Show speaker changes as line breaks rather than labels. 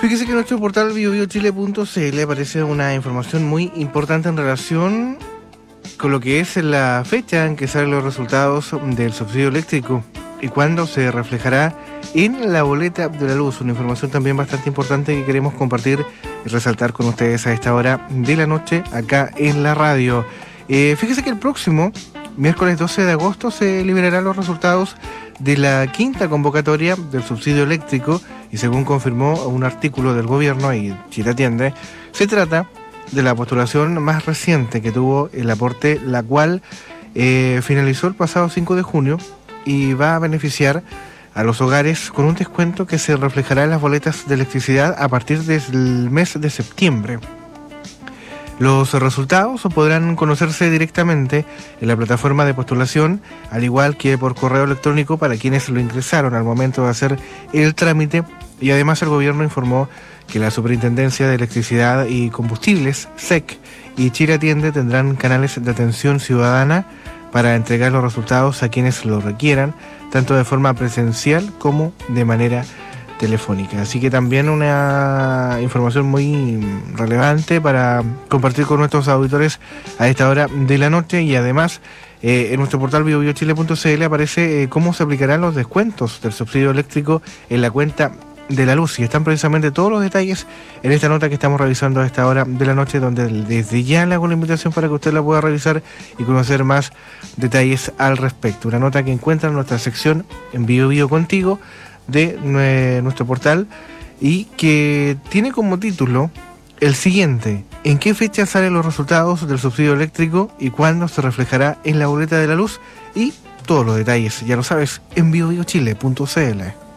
Fíjese que en nuestro portal biobiochile.cl aparece una información muy importante en relación con lo que es la fecha en que salen los resultados del subsidio eléctrico y cuándo se reflejará en la boleta de la luz. Una información también bastante importante que queremos compartir y resaltar con ustedes a esta hora de la noche acá en la radio. Fíjese que el próximo miércoles 12 de agosto se liberarán los resultados de la quinta convocatoria del subsidio eléctrico y según confirmó un artículo del gobierno y Chile Atiende, se trata de la postulación más reciente que tuvo el aporte, la cual finalizó el pasado 5 de junio y va a beneficiar a los hogares con un descuento que se reflejará en las boletas de electricidad a partir del mes de septiembre. Los resultados podrán conocerse directamente en la plataforma de postulación, al igual que por correo electrónico para quienes lo ingresaron al momento de hacer el trámite, y además el gobierno informó que la Superintendencia de Electricidad y Combustibles, SEC, y Chile Atiende tendrán canales de atención ciudadana para entregar los resultados a quienes lo requieran, tanto de forma presencial como de manera telefónica. Así que también una información muy relevante para compartir con nuestros auditores a esta hora de la noche, y además en nuestro portal biobiochile.cl aparece cómo se aplicarán los descuentos del subsidio eléctrico en la cuenta de la luz, y están precisamente todos los detalles en esta nota que estamos revisando a esta hora de la noche, donde desde ya le hago la invitación para que usted la pueda revisar y conocer más detalles al respecto. Una nota que encuentra en nuestra sección en Bio Bio Contigo de nuestro portal y que tiene como título el siguiente: ¿en qué fecha salen los resultados del subsidio eléctrico y cuándo se reflejará en la boleta de la luz? Y todos los detalles, ya lo sabes, en biobiochile.cl.